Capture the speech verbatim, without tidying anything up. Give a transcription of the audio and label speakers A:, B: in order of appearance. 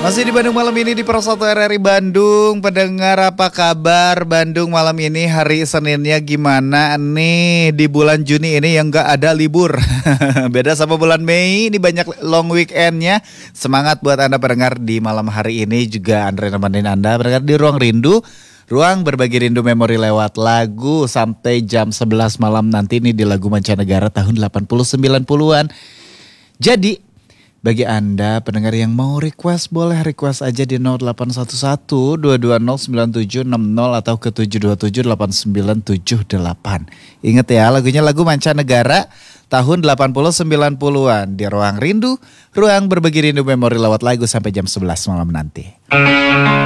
A: Masih di Bandung malam ini di Pro satu R R I Bandung. Pendengar apa kabar Bandung malam ini, hari Seninnya gimana nih di bulan Juni ini yang gak ada libur. Beda sama bulan Mei, ini banyak long weekendnya. Semangat buat Anda pendengar di malam hari ini. Juga Andre nemenin Anda pendengar di Ruang Rindu. Ruang berbagi rindu memori lewat lagu sampai jam sebelas malam nanti nih di lagu mancanegara tahun delapan puluh sembilan puluhan. Jadi bagi Anda pendengar yang mau request, boleh request aja di nol delapan satu satu dua dua nol sembilan tujuh enam nol atau ke tujuh dua tujuh delapan sembilan tujuh delapan. Ingat ya, lagunya lagu mancanegara tahun delapan puluh sembilan puluhan di Ruang Rindu, ruang berbagi rindu memori lewat lagu sampai jam sebelas malam nanti.